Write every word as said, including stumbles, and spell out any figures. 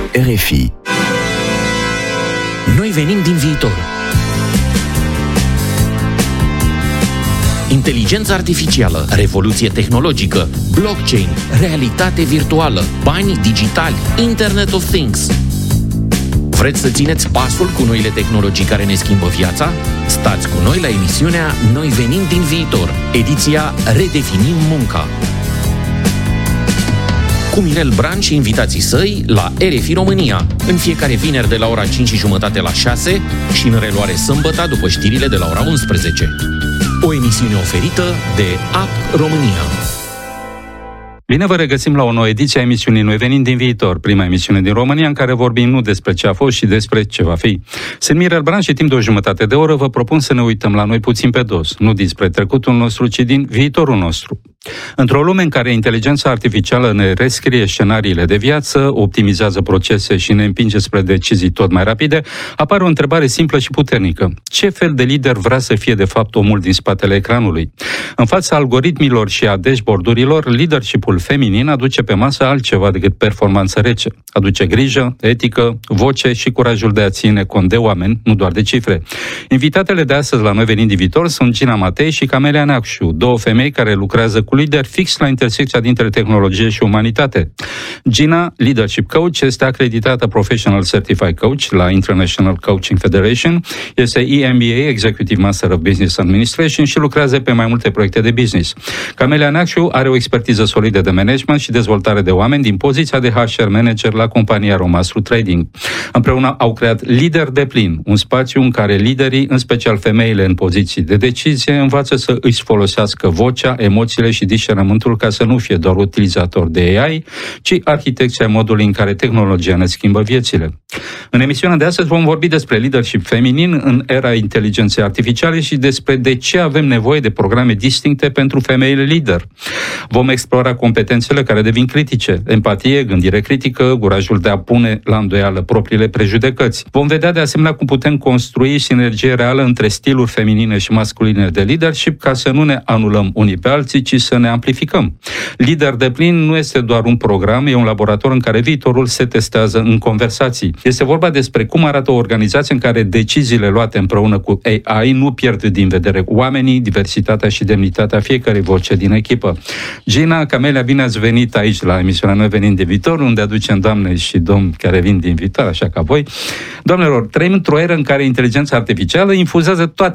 R F I. Noi venim din viitor. Inteligența artificială, revoluție tehnologică, blockchain, realitate virtuală, bani digitali, Internet of Things. Vreți să țineți pasul cu noile tehnologii care ne schimbă viața? Stați cu noi la emisiunea Noi venim din viitor, ediția Redefinim munca. Cu Mirel Bran și invitații săi la R F I România, în fiecare vineri de la ora cinci și jumătate la șase și în reluare sâmbătă după știrile de la ora unsprezece. O emisiune oferită de App România. Bine vă regăsim la o nouă ediție a emisiunii Noi venim din viitor, prima emisiune din România în care vorbim nu despre ce a fost și despre ce va fi. Sunt Mirel Bran și timp de o jumătate de oră vă propun să ne uităm la noi puțin pe dos, nu dinspre trecutul nostru, ci din viitorul nostru. Într-o lume în care inteligența artificială ne rescrie scenariile de viață, optimizează procese și ne împinge spre decizii tot mai rapide, apare o întrebare simplă și puternică. Ce fel de lider vrea să fie de fapt omul din spatele ecranului? În fața algoritmilor și a dashboard-urilor, leadership-ul feminin aduce pe masă altceva decât performanță rece. Aduce grijă, etică, voce și curajul de a ține cont de oameni, nu doar de cifre. Invitatele de astăzi la Noi venim din viitor sunt Gina Matei și Camelia Neacșu, două femei care lucrează cu lider fix la intersecția dintre tehnologie și umanitate. Gina, leadership coach, este acreditată Professional Certified Coach la International Coaching Federation, este E M B A, Executive Master of Business Administration și lucrează pe mai multe proiecte de business. Camelia Neacșu are o expertiză solidă de management și dezvoltare de oameni din poziția de H R manager la compania Romastru Trading. Împreună au creat Lider de Plin, un spațiu în care liderii, în special femeile în poziții de decizie, învață să își folosească vocea, emoțiile și discernământul ca să nu fie doar utilizator de A I, ci arhitecția modului în care tehnologia ne schimbă viețile. În emisiunea de astăzi vom vorbi despre leadership feminin în era inteligenței artificiale și despre de ce avem nevoie de programe distincte pentru femeile lider. Vom explora competențele care devin critice, empatie, gândire critică, curajul de a pune la îndoială propriile prejudecăți. Vom vedea de asemenea cum putem construi sinergie reală între stiluri feminine și masculine de leadership ca să nu ne anulăm unii pe alții, ci să ne amplificăm. Lider de plin nu este doar un program, e un laborator în care viitorul se testează în conversații. Este vorba despre cum arată o organizație în care deciziile luate împreună cu A I nu pierd din vedere oamenii, diversitatea și demnitatea fiecărei voce din echipă. Gina, Camelia, bine ați venit aici la emisiunea Noi venim din viitor, unde aducem doamne și domni care vin din viitor, așa ca voi. Doamnelor, trăim într-o eră în care inteligența artificială infuzează toate